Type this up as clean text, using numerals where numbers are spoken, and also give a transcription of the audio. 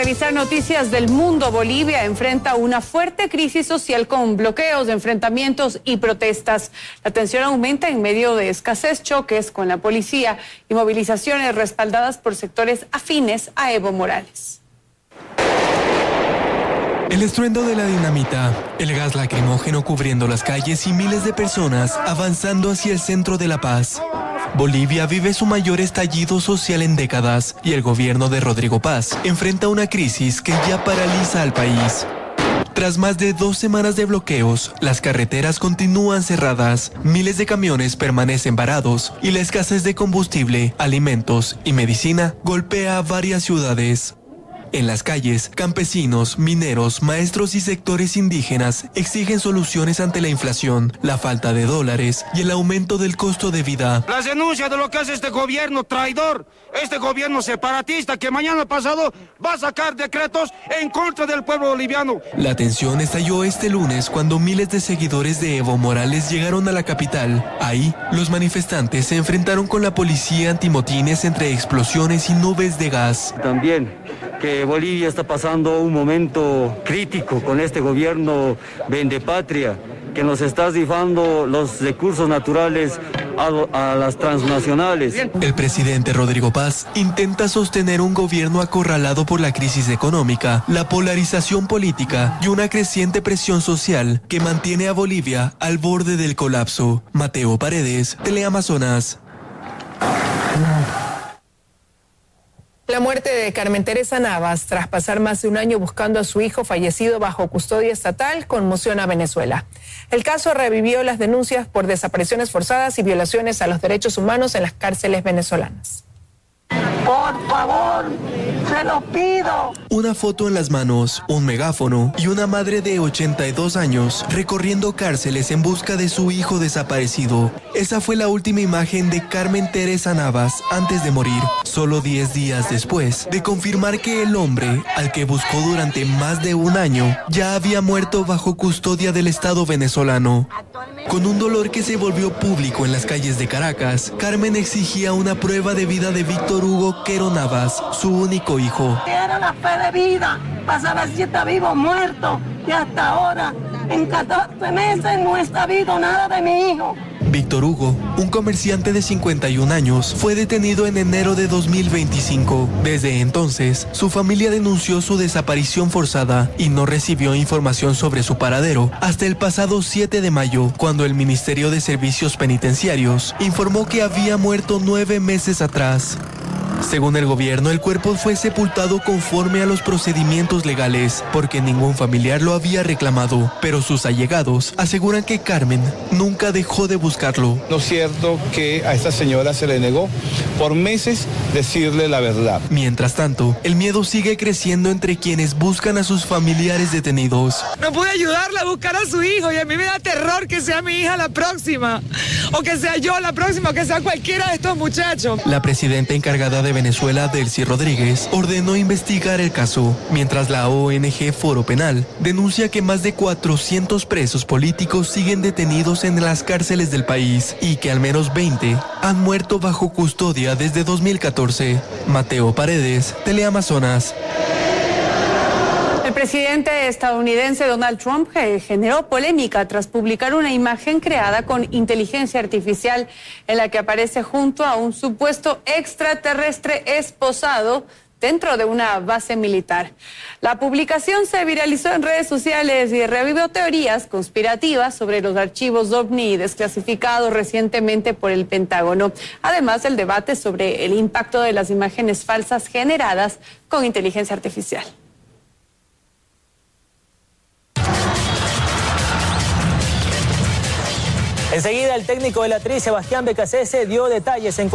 revisar noticias del mundo, Bolivia enfrenta una fuerte crisis social con bloqueos, enfrentamientos y protestas. La tensión aumenta en medio de escasez, choques con la policía y movilizaciones respaldadas por sectores afines a Evo Morales. El estruendo de la dinamita, el gas lacrimógeno cubriendo las calles y miles de personas avanzando hacia el centro de La Paz. Bolivia vive su mayor estallido social en décadas y el gobierno de Rodrigo Paz enfrenta una crisis que ya paraliza al país. Tras más de 2 semanas de bloqueos, las carreteras continúan cerradas, miles de camiones permanecen varados y la escasez de combustible, alimentos y medicina golpea a varias ciudades. En las calles, campesinos, mineros, maestros y sectores indígenas exigen soluciones ante la inflación, la falta de dólares y el aumento del costo de vida. Las denuncias de lo que hace este gobierno traidor, este gobierno separatista que mañana pasado va a sacar decretos en contra del pueblo boliviano. La tensión estalló este lunes cuando miles de seguidores de Evo Morales llegaron a la capital. Ahí, los manifestantes se enfrentaron con la policía antimotines entre explosiones y nubes de gas. También que Bolivia está pasando un momento crítico con este gobierno vendepatria que nos está rifando los recursos naturales a las transnacionales. El presidente Rodrigo Paz intenta sostener un gobierno acorralado por la crisis económica, la polarización política y una creciente presión social que mantiene a Bolivia al borde del colapso. Mateo Paredes, Teleamazonas. La muerte de Carmen Teresa Navas, tras pasar más de un año buscando a su hijo fallecido bajo custodia estatal, conmociona a Venezuela. El caso revivió las denuncias por desapariciones forzadas y violaciones a los derechos humanos en las cárceles venezolanas. Por favor, se lo pido. Una foto en las manos, un megáfono y una madre de 82 años recorriendo cárceles en busca de su hijo desaparecido. Esa fue la última imagen de Carmen Teresa Navas antes de morir, solo 10 días después de confirmar que el hombre, al que buscó durante más de un año, ya había muerto bajo custodia del Estado venezolano. Con un dolor que se volvió público en las calles de Caracas, Carmen exigía una prueba de vida de Víctor Hugo Quero Navas, su único hijo. Era la fe de vida, para saber si está vivo o muerto, y hasta ahora, en 14 meses, no he sabido nada de mi hijo. Víctor Hugo, un comerciante de 51 años, fue detenido en enero de 2025. Desde entonces, su familia denunció su desaparición forzada y no recibió información sobre su paradero hasta el pasado 7 de mayo, cuando el Ministerio de Servicios Penitenciarios informó que había muerto 9 meses atrás. Según el gobierno, el cuerpo fue sepultado conforme a los procedimientos legales, porque ningún familiar lo había reclamado, pero sus allegados aseguran que Carmen nunca dejó de buscarlo. No es cierto que a esta señora se le negó por meses decirle la verdad. Mientras tanto, el miedo sigue creciendo entre quienes buscan a sus familiares detenidos. No pude ayudarla a buscar a su hijo y a mí me da terror que sea mi hija la próxima, o que sea yo la próxima, o que sea cualquiera de estos muchachos. La presidenta encargada de Venezuela, Delcy Rodríguez, ordenó investigar el caso, mientras la ONG Foro Penal denuncia que más de 400 presos políticos siguen detenidos en las cárceles del país y que al menos 20 han muerto bajo custodia desde 2014. Mateo Paredes, Teleamazonas. El presidente estadounidense Donald Trump generó polémica tras publicar una imagen creada con inteligencia artificial en la que aparece junto a un supuesto extraterrestre esposado dentro de una base militar. La publicación se viralizó en redes sociales y revivió teorías conspirativas sobre los archivos OVNI desclasificados recientemente por el Pentágono, además del debate sobre el impacto de las imágenes falsas generadas con inteligencia artificial. Enseguida, el técnico de la Tri, Sebastián Becasese, dio detalles en